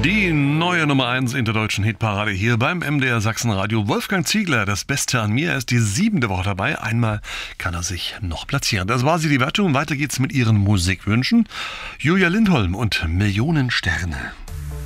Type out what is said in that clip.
Die neue Nummer 1 in der deutschen Hitparade hier beim MDR Sachsenradio. Wolfgang Ziegler, das Beste an mir, ist die 7. Woche dabei. Einmal kann er sich noch platzieren. Das war sie, die Wertung. Weiter geht's mit Ihren Musikwünschen. Julia Lindholm und Millionen Sterne.